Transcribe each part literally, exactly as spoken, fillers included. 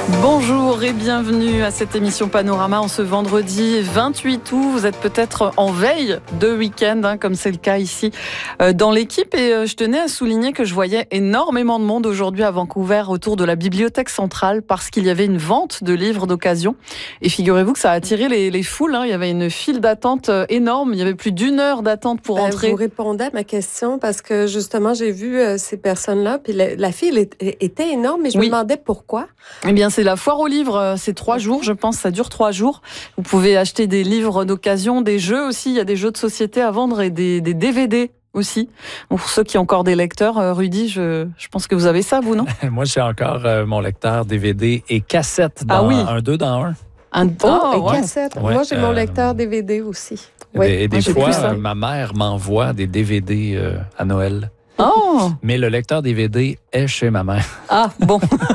Bonjour et bienvenue à cette émission Panorama en ce vendredi vingt-huit août. Vous êtes peut-être en veille de week-end, hein, comme c'est le cas ici euh, dans l'équipe. Et euh, je tenais à souligner que je voyais énormément de monde aujourd'hui à Vancouver autour de la Bibliothèque centrale parce qu'il y avait une vente de livres d'occasion. Et figurez-vous que ça a attiré les, les foules. Hein. Il y avait une file d'attente euh, énorme. Il y avait plus d'une heure d'attente pour ben, entrer. Vous répondez à ma question parce que justement, j'ai vu euh, ces personnes-là. Puis la, la file est, était énorme, mais je oui. me demandais pourquoi. Eh bien, c'est la foire aux livres, c'est trois jours, je pense, ça dure trois jours. Vous pouvez acheter des livres d'occasion, des jeux aussi, il y a des jeux de société à vendre et des, des D V D aussi. Pour ceux qui ont encore des lecteurs, Rudy, je, je pense que vous avez ça, vous, non? Moi, j'ai encore euh, mon lecteur D V D et cassette dans ah oui. un deux dans un. Un oh, oh, et ouais. cassette. Ouais, Moi, j'ai euh, mon lecteur D V D aussi. Et Oui. des, et des Moi, fois, euh, ma mère m'envoie des D V D euh, à Noël. Oh. Mais le lecteur D V D est chez ma mère. Ah, bon.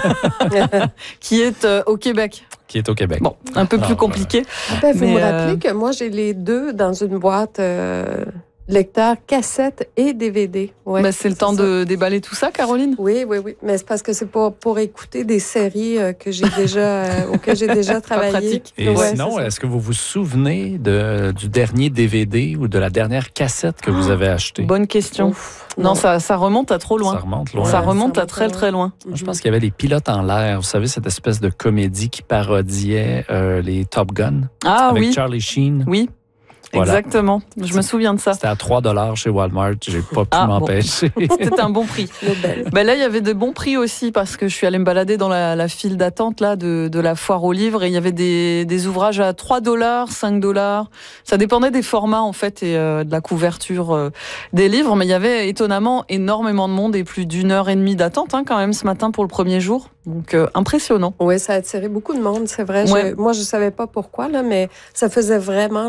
Qui est euh, au Québec. Qui est au Québec. Bon, un peu plus Alors, compliqué. Ah ben, vous Mais, me rappelez euh... que moi, j'ai les deux dans une boîte euh, lecteur, cassette et D V D. Ouais, ben, c'est le temps ça. de déballer tout ça, Caroline? Oui, oui, oui. Mais c'est parce que c'est pour, pour écouter des séries euh, que j'ai déjà, euh, auxquelles j'ai déjà travaillé. pratique. Et ouais, sinon, est-ce que vous vous souvenez de, du dernier D V D ou de la dernière cassette que vous avez achetée? Bonne question. Ouf, non, non. Ça, ça remonte à trop loin. Ça remonte loin. Ça Ouais, remonte ça à très, très loin. Moi, je pense qu'il y avait Les Pilotes en l'air. Vous savez, cette espèce de comédie qui parodiait euh, les Top Gun. Ah avec oui. Charlie Sheen. Oui. Voilà. Exactement, je me souviens de ça. C'était à trois dollars chez Walmart, j'ai pas pu ah, m'empêcher. Bon. C'était un bon prix. Ben là, il y avait de bons prix aussi parce que je suis allée me balader dans la, la file d'attente là de, de la foire aux livres et il y avait des, des ouvrages à trois dollars, cinq dollars. Ça dépendait des formats en fait et euh, de la couverture euh, des livres, mais il y avait étonnamment énormément de monde et plus d'une heure et demie d'attente hein, quand même ce matin pour le premier jour. Donc euh, impressionnant. Oui, ça a attiré beaucoup de monde, c'est vrai. Ouais. Je, moi, je savais pas pourquoi là, mais ça faisait vraiment